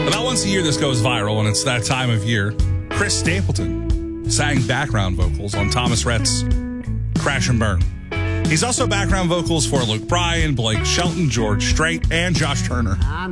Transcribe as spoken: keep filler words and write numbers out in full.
About once a year, this goes viral, and it's that time of year. Chris Stapleton sang background vocals on Thomas Rhett's Crash and Burn. He's also background vocals for Luke Bryan, Blake Shelton, George Strait, and Josh Turner.